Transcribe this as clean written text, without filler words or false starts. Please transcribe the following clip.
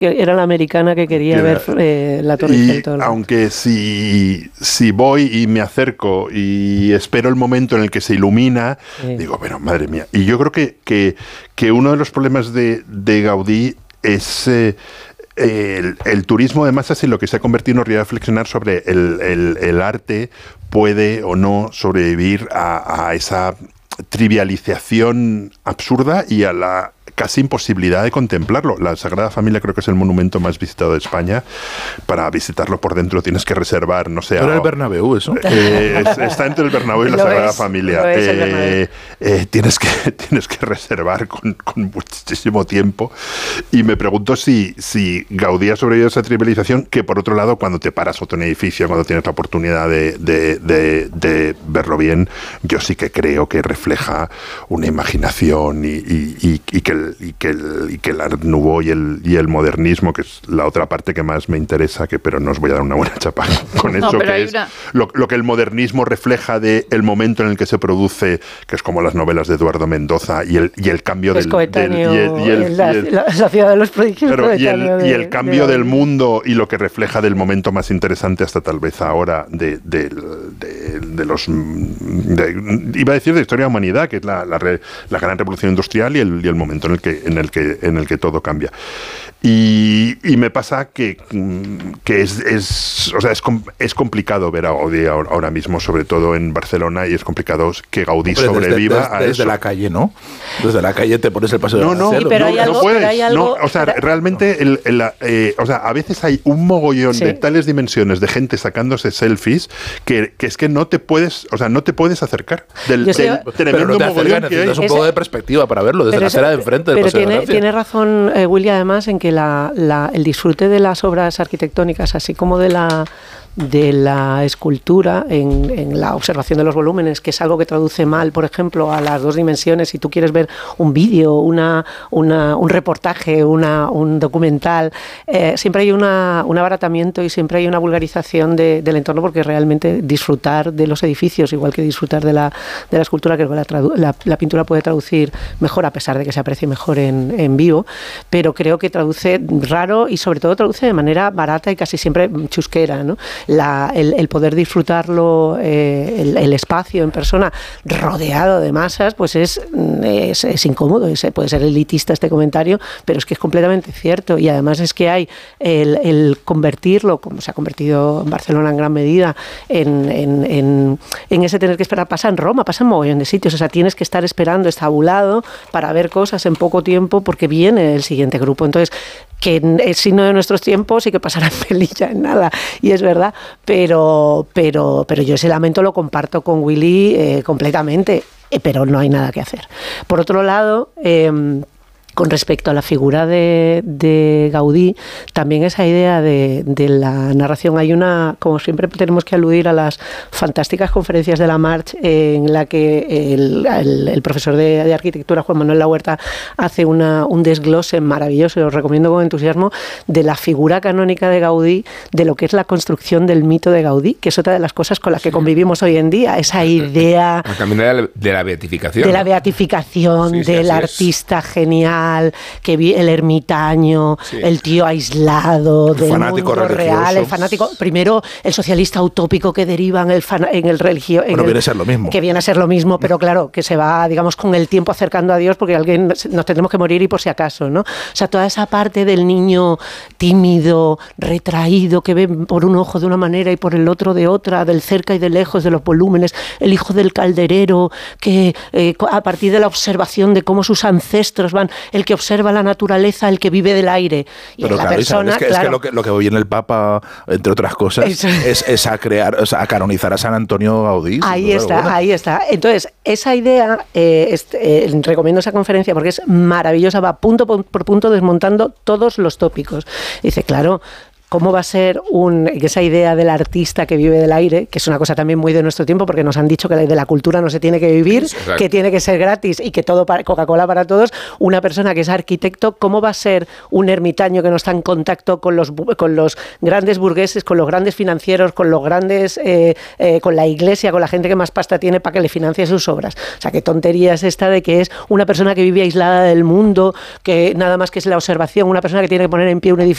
Era la americana que quería ver la Torre Eiffel. Aunque si voy y me acerco y espero el momento en el que se ilumina, digo, bueno, madre mía. Y yo creo que uno de los problemas de Gaudí es el turismo de masas, y lo que se ha convertido en realidad reflexionar sobre el arte puede o no sobrevivir a esa trivialización absurda y a la casi imposibilidad de contemplarlo. La Sagrada Familia creo que es el monumento más visitado de España. Para visitarlo por dentro tienes que reservar, no sé... ¿Era el Bernabéu eso? Está entre el Bernabéu y la Sagrada Familia. Tienes que reservar con muchísimo tiempo. Y me pregunto si Gaudí ha sobrevivido a esa trivialización, que por otro lado, cuando te paras a un edificio, cuando tienes la oportunidad de verlo bien, yo sí que creo que refleja una imaginación y que el Art Nouveau y el modernismo, que es la otra parte que más me interesa, pero no os voy a dar una buena chapa con eso, que es lo que el modernismo refleja del momento en el que se produce, que es como las novelas de Eduardo Mendoza, y el cambio la ciudad de los prodigios, y el cambio del mundo, y lo que refleja del momento más interesante hasta tal vez ahora de los iba a decir de historia de la humanidad, que es la gran revolución industrial y el momento en el que todo cambia. Y me pasa que es complicado ver a Gaudí ahora mismo, sobre todo en Barcelona, y es complicado que Gaudí sobreviva a eso. Desde la calle, ¿no? Desde la calle te pones el paseo de Marcelo. No puedes. Realmente, a veces hay un mogollón de tales dimensiones de gente sacándose selfies que es que no te puedes acercar del tremendo mogollón que hay. Necesitas un poco de perspectiva para verlo desde la acera de enfrente del paseo de Gracia. Tiene razón Willy, además, en que el disfrute de las obras arquitectónicas, así como de la escultura en la observación de los volúmenes, que es algo que traduce mal, por ejemplo, a las dos dimensiones. Si tú quieres ver un vídeo, un reportaje, un documental, siempre hay un abaratamiento y siempre hay una vulgarización del entorno, porque realmente disfrutar de los edificios, igual que disfrutar de la escultura, creo que la pintura puede traducir mejor, a pesar de que se aprecie mejor en vivo, pero creo que traduce raro y sobre todo traduce de manera barata y casi siempre chusquera, ¿no? El poder disfrutarlo, el espacio en persona rodeado de masas, pues es incómodo. Puede ser elitista este comentario, pero es que es completamente cierto. Y además es que hay el convertirlo, como se ha convertido en Barcelona en gran medida, en ese tener que esperar. Pasa en Roma, pasa en mogollón de sitios. O sea, tienes que estar esperando estabulado para ver cosas en poco tiempo porque viene el siguiente grupo. Entonces, que es signo de nuestros tiempos y que pasará en Melilla en nada, y es verdad, pero yo ese lamento lo comparto con Willy completamente, pero no hay nada que hacer. Por otro lado, con respecto a la figura de Gaudí, también esa idea de la narración, hay como siempre tenemos que aludir a las fantásticas conferencias de la March, en la que el profesor de arquitectura, Juan Manuel Lahuerta, hace un desglose maravilloso, y os recomiendo con entusiasmo, de la figura canónica de Gaudí, de lo que es la construcción del mito de Gaudí, que es otra de las cosas con las que convivimos hoy en día, esa idea también de la beatificación. De la beatificación, del artista genial, que el ermitaño, el tío aislado del mundo real, el fanático, primero el socialista utópico que deriva en el religio, viene a ser lo mismo. Que viene a ser lo mismo, pero claro, que se va, digamos, con el tiempo acercando a Dios, porque nos tendremos que morir y por si acaso, ¿no? O sea, toda esa parte del niño tímido, retraído, que ve por un ojo de una manera y por el otro de otra, del cerca y de lejos, de los volúmenes, el hijo del calderero, que a partir de la observación de cómo sus ancestros van, el que observa la naturaleza, el que vive del aire. Y pero la claro, persona, es que lo que viene el Papa, entre otras cosas, es a crear, o sea, a canonizar a San Antonio Gaudí. Ahí está. Entonces, esa idea, recomiendo esa conferencia porque es maravillosa, va punto por punto desmontando todos los tópicos. Dice, claro, ¿cómo va a ser esa idea del artista que vive del aire, que es una cosa también muy de nuestro tiempo, porque nos han dicho que de la cultura no se tiene que vivir, que tiene que ser gratis y que todo Coca-Cola para todos? Una persona que es arquitecto, ¿cómo va a ser un ermitaño que no está en contacto con los grandes burgueses, con los grandes financieros, con los grandes, con la iglesia, con la gente que más pasta tiene para que le financie sus obras? O sea, qué tontería es esta de que es una persona que vive aislada del mundo, que nada más que es la observación, una persona que tiene que poner en pie un edificio